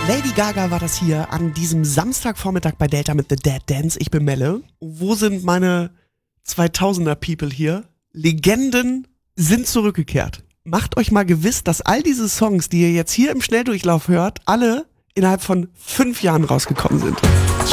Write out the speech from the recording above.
Lady Gaga war das hier an diesem Samstagvormittag bei Delta mit The Dead Dance. Ich bin Melle. Wo sind meine 2000er People hier? Legenden sind zurückgekehrt. Macht euch mal gewiss, dass all diese Songs, die ihr jetzt hier im Schnelldurchlauf hört, alle innerhalb von 5 Jahren rausgekommen sind.